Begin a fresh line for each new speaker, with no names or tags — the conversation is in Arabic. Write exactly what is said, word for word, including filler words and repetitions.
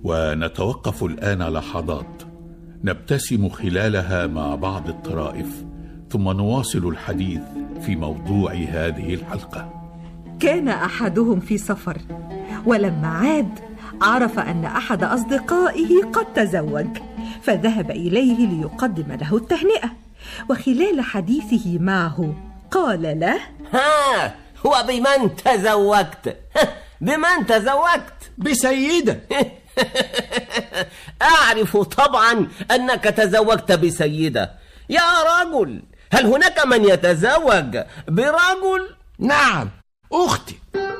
ونتوقف الآن لحظات نبتسم خلالها مع بعض الطرائف، ثم نواصل الحديث في موضوع هذه الحلقة.
كان أحدهم في سفر، ولما عاد عرف أن أحد أصدقائه قد تزوج، فذهب إليه ليقدم له التهنئة. وخلال حديثه معه قال له:
ها، وبمن تزوجت؟ بمن تزوجت؟
بسيدة.
أعرف طبعا أنك تزوجت بسيدة يا رجل. هل هناك من يتزوج برجل؟
نعم، أختي.